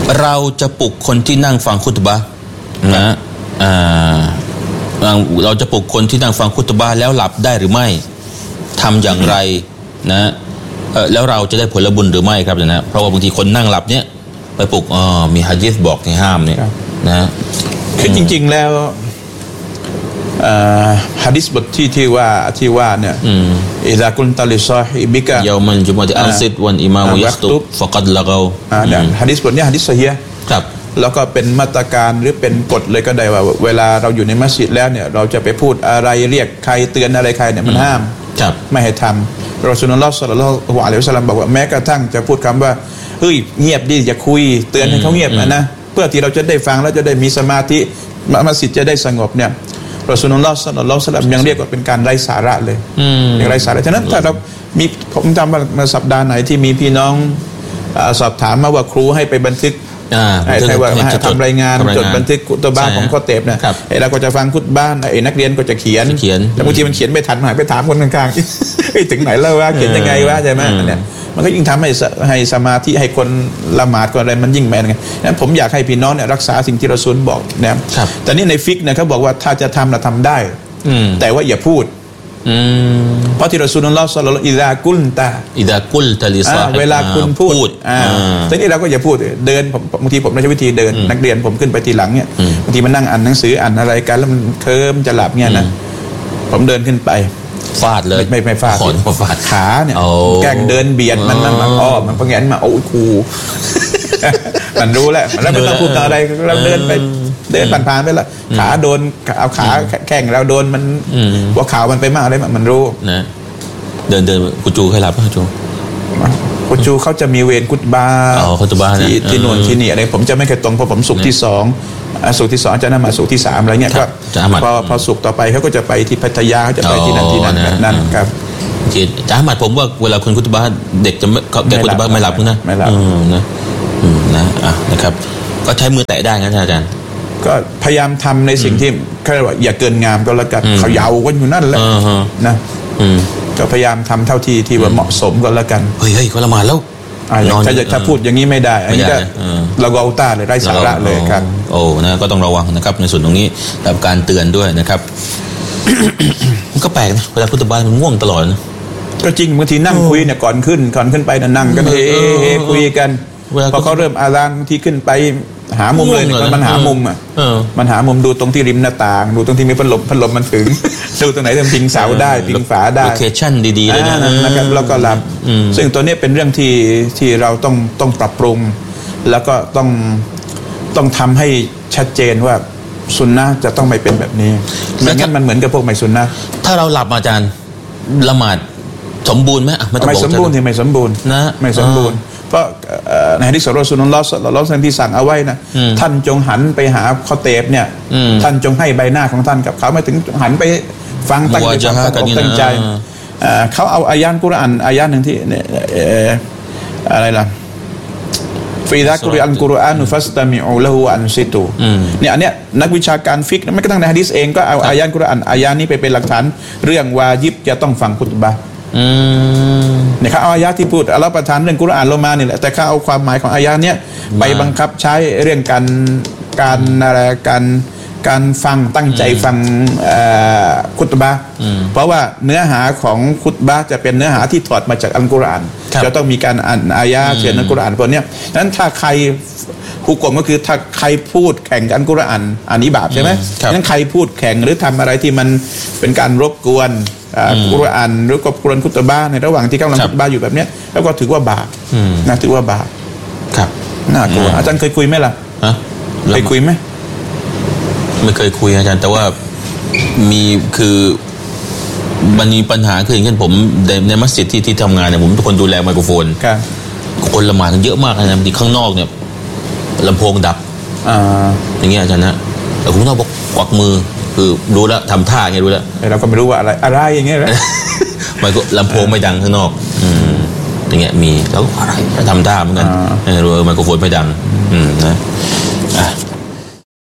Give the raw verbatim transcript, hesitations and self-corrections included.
เราจะปลุกคนที่นั่งฟังคุตบะห์นะอ่าเราจะปลุกคนที่นั่งฟังคุตบะห์แล้วหลับได้หรือไม่ทำอย่างไรนะแล้วเราจะได้ผลบุญหรือไม่ครับนะเพราะว่าบางทีคนนั่งหลับเนี่ยไปปลุกอ๋อมีหะดีษบอกให้ห้ามเนี่ยนะคือจริงๆแล้วหะดีษบทที่ที่ว่าที่ว่าเนี่ยอิซากุนตะลิซอฮิบิกะยามัลจุมอะติอันซิดวันอิมามยัคตุบฟะกัดละกาอ่าเนี่ยหะดีษบทนี้หะดีษซอฮีฮ์ครับแล้วก็เป็นมาตรการหรือเป็นกฎเลยก็ได้ว่าเวลาเราอยู่ในมัสยิดแล้วเนี่ยเราจะไปพูดอะไรเรียกใครเตือนอะไรใครเนี่ยมันห้ามไม่ให้ทำรอซูลุลลอฮ์ ศ็อลลัลลอฮุอะลัยฮิวะซัลลัมบอกว่าแม้กระทั่งจะพูดคำว่าเฮ้ยเงียบดิอย่าคุยเตือนให้เขาเงียบนะเพื่อที่เราจะได้ฟังแล้วจะได้มีสมาธิมัสยิดจะได้สงบเนี่ยรอซูลุลลอฮ์ ศ็อลลัลลอฮุอะลัยฮิวะซัลลัมยังเรียกว่าเป็นการไร้สาระเลยอย่างไร้สาระฉะนั้นถ้าเรามีผมจำมาสัปดาห์ไหนที่มีพี่น้องสอบถามมาว่าครูให้ไปบันทึกไอ้ใครว่าทำรายงานจดบันทึกคุตบะห์ของข้อเตบนะไอ้เราก็จะฟังคุตบะห์ไอ้นักเรียนก็จะเขียนแต่บางทีมันเขียนไม่ทันหายไปถามคนข้างๆไอ้ถึงไหนแล้วว่าเขียนยังไงวะใช่ไหมเนี่ยมันก็ยิ่งทำให้ให้สมาธิให้คนละหมาดคนอะไรมันยิ่งแม่นไงนั้นผมอยากให้พี่น้องเนี่ยรักษาสิ่งที่เราซุนบอกนะครับแต่นี่ในฟิกเนี่ยเขาบอกว่าถ้าจะทำเราทำได้แต่ว่าอย่าพูดเพราะที่รอซูลุลลอฮ์ศ็อลลัลลอฮุอิซากุลตะอิซากุลตะลิซอฮิบเวลาคุณพูดแต่นี่เราก็อย่าพูดเดินบางทีผมใช้วิธีเดินนักเรียนผมขึ้นไปทีหลังเนี่ยบางทีมันนั่งอ่านหนังสืออ่านอะไรกันแล้วมันเคลิ้มจะหลับเนี่ยนะผมเดินขึ้นไปฟาดเลยไม่ไม่ฟาดฟาดขาเนี่ยแกล้งเดินเบียดมันมันมันอ้อมันพงแงนมาโอ้ครูมันรู้แล้วแล้วไม่ต้องพูดอะไรเราเดินไปเดินผ่านๆไปละขาโดนเอาขาแข้งเราโดนมันว่าขาวมันไปมากอะไรมันรู้นะเดินเดินกุจูให้หลับกุจูกุจูเขาจะมีเวรกุตบาที่ที่นวลที่นี่อะไรผมจะไม่เคยตรงเพราะผมสุกที่สองสุกที่สองจะนำมาสุกที่สามอะไรเงี้ยก็พอพอสุกต่อไปเขาก็จะไปที่พัทยาเขาจะไปที่นั่นที่นั่นนั่นครับจ้าหมัดผมว่าเวลาคุณกุตบาเด็กจะแกกุตบาไม่หลับนะไม่หลับนะนะอ่ะนะครับก็ใช้มือแตะได้นะอาจารย์ก็พยายามทำในสิ่งที่เขาเรียกว่าอย่าเกินงามก็แล้วกันเขาเยาว์กันอยู่นั่นแหละนะก็พยายามทำเท่าที่ที่ว่าเหมาะสมก็แล้วกันเฮ้ยเฮ้ยก็ละหมาดแล้วถ้าถ้าพูดอย่างนี้ไม่ได้อันนี้ก็เราเอาตาเลยไร้สาระเลยครับโอ้นะก็ต้องระวังนะครับในส่วนตรงนี้กับการเตือนด้วยนะครับมันก็แปลกนะเวลาพุทธบาลมันง่วงตลอดนะก็จริงบางทีนั่งคุยเนี่ยก่อนขึ้นก่อนขึ้นไปนั่งกันเฮ้คุยกันพอเขาเริ่มอาซานที่ขึ้นไปหามุมเลยมันหามุมอ่ะมันหามุมดูตรงที่ริมหน้าต่างดูตรงที่มีพัดลมพัดลมมันถึงดูตรงไหนที่พิงเสาได้พิงฝาได้โลเคชั่นดีๆเลยนะครับแล้วก็รับซึ่งตัวนี้เป็นเรื่องที่ที่เราต้องต้องปรับปรุงแล้วก็ต้องต้องทำให้ชัดเจนว่าซุนนะห์จะต้องไม่เป็นแบบนี้ไม่งั้นมันเหมือนกับพวกไม่ซุนนะห์ถ้าเราหลับอาจารย์ละหมาดสมบูรณ์ไหมไม่ไม่สมบูรณ์ที่ไม่สมบูรณ์นะไม่สมบูรณ์เพราะในหะดีษของรอซูลุลลอฮ์ ศ็อลลัลลอฮุอะลัยฮิวะซัลลัมที่สั่งเอาไว้นะท่านจงหันไปหาข้อเตบเนี่ยท่านจงให้ใบหน้าของท่านกับเขาไม่ถึงหันไปฟังตั้งใจตั้งใจเขาเอาอายะห์กุรอานอายะห์นึงที่อะไรล่ะฟีซากุรอันกุรอานุฟัสตามิอูละฮูอันซิตูเนี่ยอันเนี้ยนักวิชาการฟิกไม่กระทั่งในหะดีษเองก็เอาอายะห์กุรอานอายะห์นี้ไปเป็นหลักฐานเรื่องวาญิบจะต้องฟังคุตบะห์เนี่ยเขาเอาอายะที่พูดอัลเลาะห์ประทานเรื่องกุรอานลงมานี่แหละแต่เขาเอาความหมายของอายะเนี้ยไปบังคับใช้เรื่องการการอะไรการการฟังตั้งใจฟังคุตบะห์เพราะว่าเนื้อหาของคุตบะห์จะเป็นเนื้อหาที่ถอดมาจากอัลกุรอานจะต้องมีการอ่านอายะเขียนอัลกุรอานพวกนี้นั้นถ้าใครผู้กลมก็คือถ้าใครพูดแข่งกันกุรอานอันนี้บาปใช่ไหมนั้นใครพูดแข่งหรือทำอะไรที่มันเป็นการรบกวนกุรอานหรือกบกุรอานคุตบะห์ในระหว่างที่กำลังคุตบะห์อยู่แบบนี้แล้วก็ถือว่าบาปนะถือว่าบาปครับน่ากลัวอาจารย์เคยคุยไหมล่ะเคยคุยไหมไม่เคยคุยอาจารย์แต่ว่ามีคือมันมีปัญหาคืออย่างเช่นผมในในมัสยิดที่ที่ทำงานเนี่ยผมเป็นคนดูแลไมโครโฟนคนละหมาดกันเยอะมากนะบางทีข้างนอกเนี่ยลำโพงดับอย่างเงี้ยอาจารย์นะแต่คุณต้องบอกกวักมือคือรู้แล้วทำท่าไงรู้แล้วเราก็ไม่รู้ว่าอะไรอะไรอย่างเงี้ยนะมันก็ลำโพงไม่ดังข้างนอกอืมอย่างเงี้ยมีแล้วอะไรทำท่าเหมือนกันรู้ไมโครโฟนไม่ดังอืมนะอ่ะ